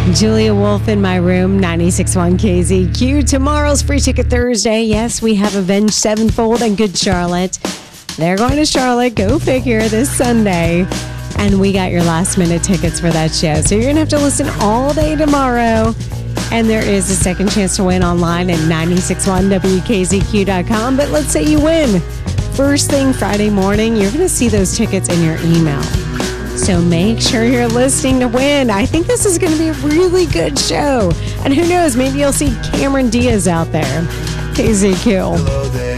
Julia Wolf in my room, 96.1 KZQ. Tomorrow's Free Ticket Thursday. Yes, we have Avenged Sevenfold and Good Charlotte. They're going to Charlotte, go figure, this Sunday. And we got your last minute tickets for that show. So you're going to have to listen all day tomorrow. And there is a second chance to win online at 961WKZQ.com. But let's say you win. First thing Friday morning, you're going to see those tickets in your email. So make sure you're listening to win. I think this is going to be a really good show. And who knows, maybe you'll see Cameron Diaz out there. KZQ. Hello there.